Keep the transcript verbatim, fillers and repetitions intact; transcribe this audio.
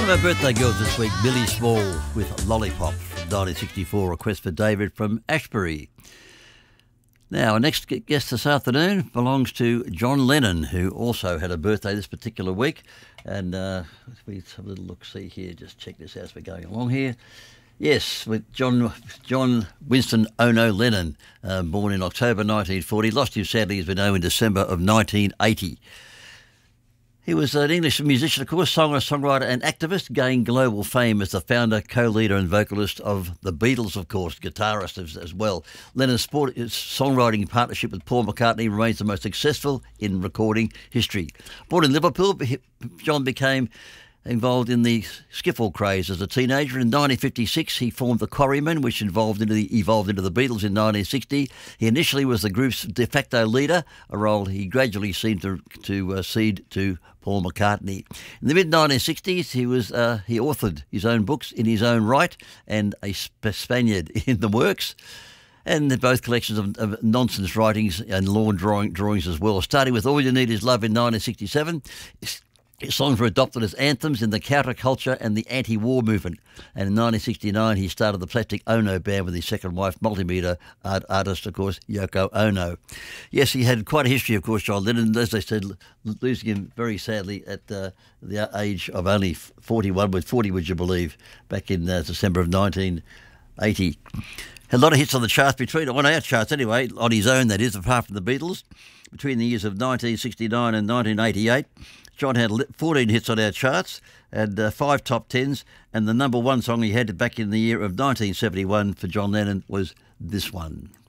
One of our birthday girls this week, Millie Small with Lollipop from nineteen sixty-four, request for David from Ashbury. Now, our next guest this afternoon belongs to John Lennon, who also had a birthday this particular week. And uh, we have a little look-see here, just check this out as we're going along here. Yes, with John John Winston Ono Lennon, uh, born in October nineteen forty, lost him sadly, as we know, in December of nineteen eighty. He was an English musician, of course, singer, songwriter and activist, gained global fame as the founder, co-leader and vocalist of the Beatles, of course, guitarist as, as well. Lennon's sport, his songwriting partnership with Paul McCartney remains the most successful in recording history. Born in Liverpool, John became involved in the skiffle craze as a teenager. In nineteen fifty-six, he formed the Quarrymen, which involved into the, evolved into the Beatles in nineteen sixty. He initially was the group's de facto leader, a role he gradually seemed to, to uh, cede to Paul McCartney. In the mid nineteen sixties, he was uh, he authored his own books in his own right, and A Spaniard in the Works, and both collections of, of nonsense writings and lawn drawing, drawings as well. Starting with All You Need Is Love in nineteen sixty-seven, his songs were adopted as anthems in the counterculture and the anti-war movement. And in nineteen sixty-nine, he started the Plastic Ono band with his second wife, multimeter art artist, of course, Yoko Ono. Yes, he had quite a history, of course, John Lennon. As they said, losing him very sadly at uh, the age of only forty-one, with forty, would you believe, back in uh, December of nineteen eighty. Had a lot of hits on the charts, between on our charts anyway, on his own, that is, apart from the Beatles. Between the years of nineteen sixty-nine and nineteen eighty-eight, John had fourteen hits on our charts and uh, five top tens, and the number one song he had back in the year of nineteen seventy-one for John Lennon was this one.